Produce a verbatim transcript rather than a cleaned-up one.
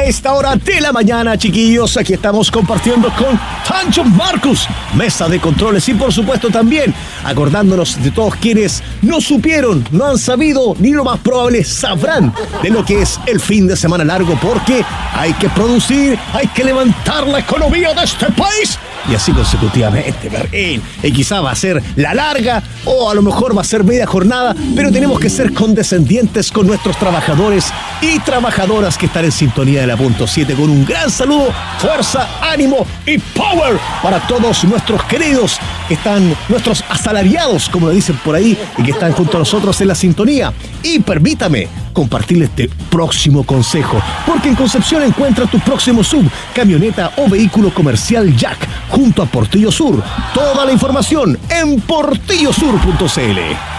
esta hora de la mañana, chiquillos. Aquí estamos compartiendo con Tancho Marcus, mesa de controles, y por supuesto también acordándonos de todos quienes no supieron, no han sabido, ni lo más probable sabrán de lo que es el fin de semana largo, porque hay que producir, hay que levantar la economía de este país. Y así consecutivamente, Berlín. Y quizá va a ser la larga, o a lo mejor va a ser media jornada, pero tenemos que ser condescendientes con nuestros trabajadores y trabajadoras que están en sintonía de la punto siete, con un gran saludo, fuerza, ánimo y power para todos nuestros queridos que están, nuestros asalariados, como le dicen por ahí, y que están junto a nosotros en la sintonía. Y permítame compartirle este próximo consejo, porque en Concepción encuentra tu próximo sub, camioneta o vehículo comercial Jack, junto a Portillo Sur. Toda la información en portillo sur punto c l.